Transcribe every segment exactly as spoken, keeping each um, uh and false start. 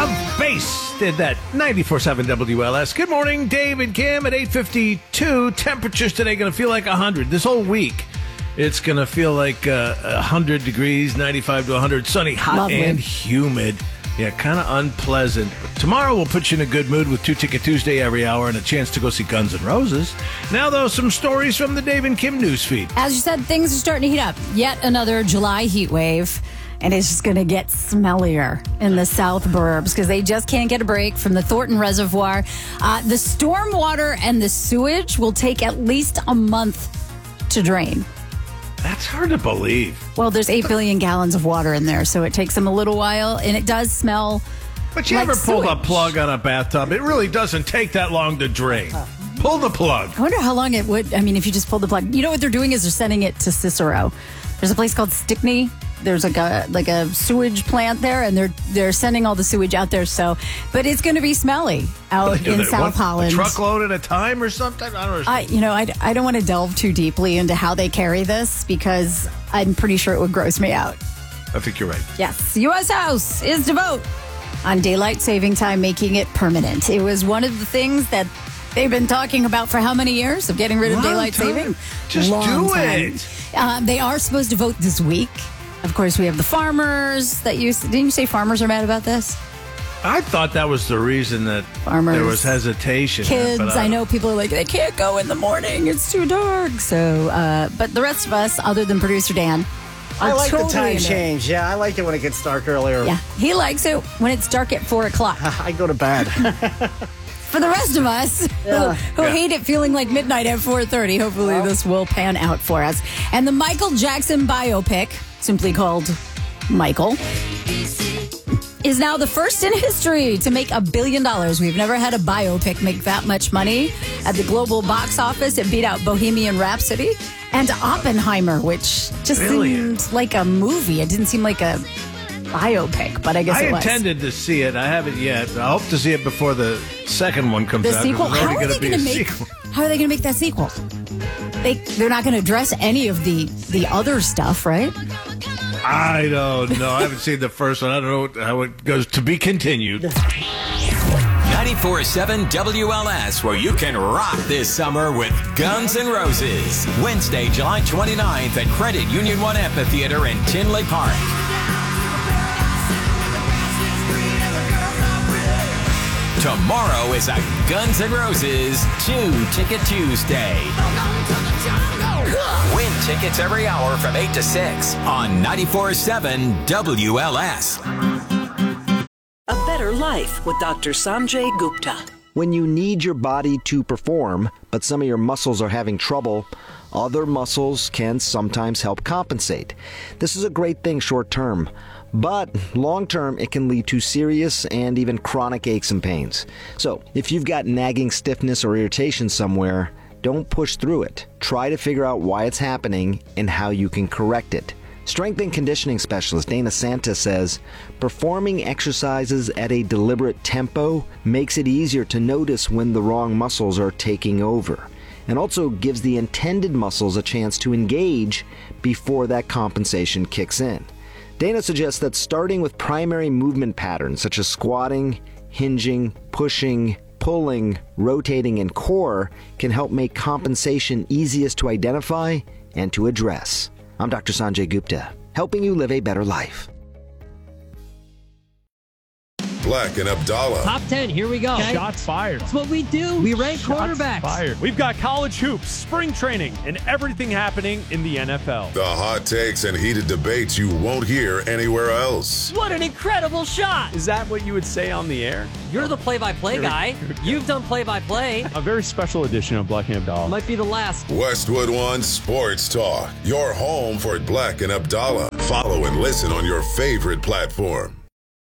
of Bass did that. ninety-four point seven W L S. Good morning, Dave and Kim at eight fifty-two. Temperatures today going to feel like one hundred. This whole week, it's going to feel like uh, one hundred degrees, ninety-five to one hundred. Sunny, hot, Lovely. and humid. Yeah, kind of unpleasant. But tomorrow we'll put you in a good mood with Two Ticket Tuesday every hour and a chance to go see Guns N' Roses. Now, though, some stories from the Dave and Kim newsfeed. As you said, things are starting to heat up. Yet another July heat wave. And it's just going to get smellier in the South Burbs because they just can't get a break from the Thornton Reservoir. Uh, the stormwater and the sewage will take at least a month to drain. That's hard to believe. Well, there's eight billion gallons of water in there, so it takes them a little while, and it does smell But you like ever pulled sewage. a plug on a bathtub? It really doesn't take that long to drain. Pull the plug. I wonder how long it would. I mean, if you just pulled the plug. You know what they're doing is they're sending it to Cicero. There's a place called Stickney. There's like a like a sewage plant there, and they're they're sending all the sewage out there. So, but it's going to be smelly out in What, South Holland. A truckload at a time or something? I don't know. I, you know, I, I don't want to delve too deeply into how they carry this because I'm pretty sure it would gross me out. I think you're right. Yes, U S House is to vote on daylight saving time, making it permanent. It was one of the things that they've been talking about for how many years of getting rid of Long daylight time. saving? Just Long do time. it. Uh, they are supposed to vote this week. Of course, we have the farmers that you didn't you say farmers are mad about this? I thought that was the reason that Farmers, there was hesitation. Kids, but I know people are like, they can't go in the morning. It's too dark. So, uh, but the rest of us, other than producer Dan, are I like totally the time into it. change. Yeah, I like it when it gets dark earlier. Yeah, he likes it when it's dark at four o'clock. I go to bed. For the rest of us Yeah. who, who Yeah. hate it feeling like midnight at four thirty, hopefully Well. this will pan out for us. And the Michael Jackson biopic, simply called Michael, is now the first in history to make a billion dollars. We've never had a biopic make that much money. At the global box office, it beat out Bohemian Rhapsody and Oppenheimer, which just Brilliant. seemed like a movie. It didn't seem like a biopic, but I guess I it was. intended to see it. I haven't yet. I hope to see it before the second one comes The out. sequel? There's How already are gonna they be going a to make? sequel. How are they going to make that sequel? They they're not going to address any of the the other stuff, right? I don't know. I haven't seen the first one. I don't know how it goes. To be continued. ninety-four point seven W L S, where you can rock this summer with Guns N' Roses. Wednesday, July twenty-ninth at Credit Union One Amphitheater in Tinley Park. Tomorrow is a Guns N' Roses Two Ticket Tuesday. Win tickets every hour from eight to six on ninety-four point seven W L S. A Better Life with Doctor Sanjay Gupta. When you need your body to perform, but some of your muscles are having trouble, other muscles can sometimes help compensate. This is a great thing short term, but long term it can lead to serious and even chronic aches and pains. So if you've got nagging stiffness or irritation somewhere, don't push through it. Try to figure out why it's happening and how you can correct it. Strength and conditioning specialist Dana Santa says, performing exercises at a deliberate tempo makes it easier to notice when the wrong muscles are taking over, and also gives the intended muscles a chance to engage before that compensation kicks in. Dana suggests that starting with primary movement patterns such as squatting, hinging, pushing, pulling, rotating, and core can help make compensation easiest to identify and to address. I'm Doctor Sanjay Gupta, helping you live a better life. Black and Abdallah. Top ten, here we go. Shots fired. That's what we do. We rank Shots quarterbacks. fired. We've got college hoops, spring training, and everything happening in the N F L. The hot takes and heated debates you won't hear anywhere else. What an incredible shot. Is that what you would say on the air? You're the play-by-play guy. You've done play-by-play. A very special edition of Black and Abdallah. Might be the last. Westwood One Sports Talk. Your home for Black and Abdallah. Follow and listen on your favorite platform.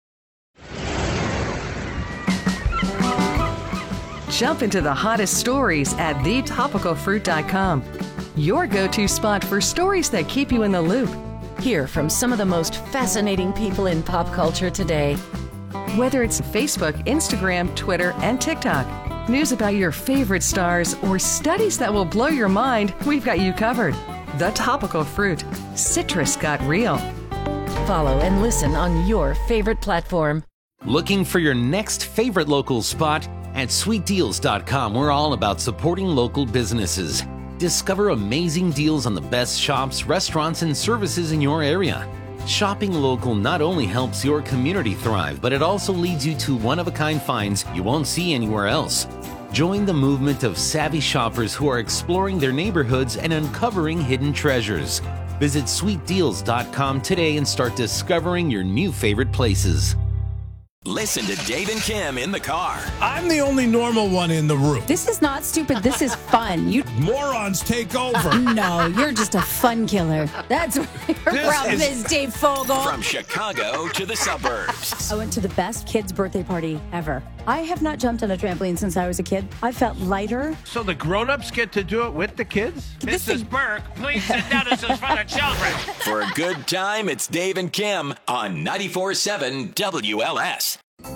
Jump into the hottest stories at the topical fruit dot com. Your go-to spot for stories that keep you in the loop. Hear from some of the most fascinating people in pop culture today. Whether it's Facebook, Instagram, Twitter, and TikTok, news about your favorite stars, or studies that will blow your mind, we've got you covered. The Topical Fruit. Citrus got real. Follow and listen on your favorite platform. Looking for your next favorite local spot? At sweet deals dot com, we're all about supporting local businesses. Discover amazing deals on the best shops, restaurants, and services in your area. Shopping local not only helps your community thrive, but it also leads you to one-of-a-kind finds you won't see anywhere else. Join the movement of savvy shoppers who are exploring their neighborhoods and uncovering hidden treasures. Visit sweet deals dot com today and start discovering your new favorite places. Listen to Dave and Kim in the car. I'm the only normal one in the room. This is not stupid. This is fun. You morons take over. Uh, no, you're just a fun killer. That's what your problem is, is, Dave Fogel. From Chicago to the suburbs. I went to the best kid's birthday party ever. I have not jumped on a trampoline since I was a kid. I felt lighter. So the grown-ups get to do it with the kids? This Missus Thing... Burke, please sit down. This is for the children. For a good time, it's Dave and Kim on ninety-four point seven W L S.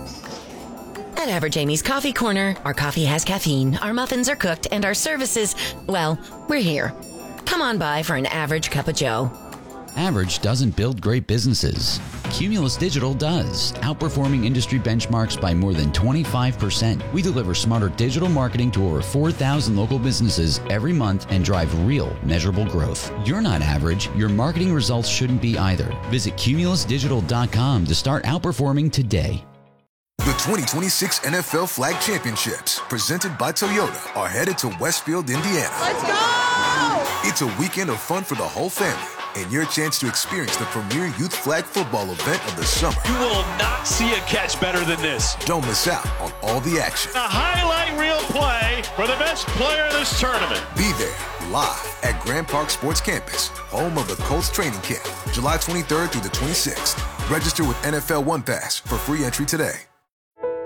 At Average Amy's Coffee Corner, our coffee has caffeine, our muffins are cooked, and our services, well, we're here. Come on by for an average cup of joe. Average doesn't build great businesses. Cumulus Digital does, outperforming industry benchmarks by more than twenty-five percent. We deliver smarter digital marketing to over four thousand local businesses every month and drive real, measurable growth. You're not average. Your marketing results shouldn't be either. Visit cumulus digital dot com to start outperforming today. The twenty twenty-six N F L Flag Championships, presented by Toyota, are headed to Westfield, Indiana. Let's go! It's a weekend of fun for the whole family, and your chance to experience the premier youth flag football event of the summer. You will not see a catch better than this. Don't miss out on all the action. A highlight reel play for the best player in this tournament. Be there, live at Grand Park Sports Campus, home of the Colts training camp, July twenty-third through the twenty-sixth. Register with N F L One Pass for free entry today.